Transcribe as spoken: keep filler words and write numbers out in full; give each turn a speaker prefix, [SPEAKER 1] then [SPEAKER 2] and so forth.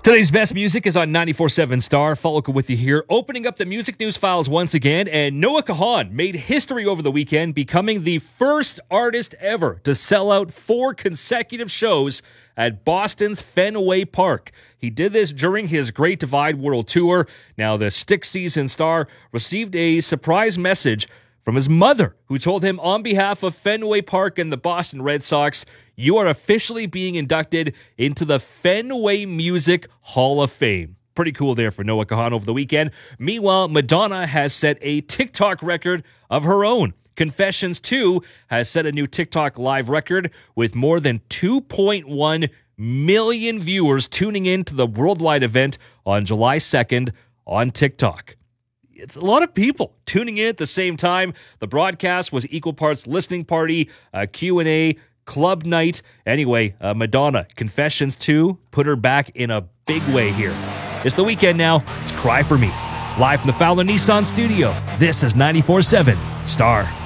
[SPEAKER 1] Today's best music is on ninety-four point seven Star. Follicle with you here, opening up the music news files once again. And Noah Kahan made history over the weekend, becoming the first artist ever to sell out four consecutive shows at Boston's Fenway Park. He did this during his Great Divide World Tour. Now, the Stick Season star received a surprise message from his mother, who told him on behalf of Fenway Park and the Boston Red Sox, "You are officially being inducted into the Fenway Music Hall of Fame." Pretty cool there for Noah Kahan over the weekend. Meanwhile, Madonna has set a TikTok record of her own. Confessions two has set a new TikTok live record with more than two point one million viewers tuning in to the worldwide event on July second on TikTok. It's a lot of people tuning in at the same time. The broadcast was equal parts listening party, uh, Q and A, club night. Anyway, uh, Madonna, Confessions two, put her back in a big way here. It's the weekend now. It's Cry For Me. Live from the Fowler Nissan studio, this is ninety-four point seven Star.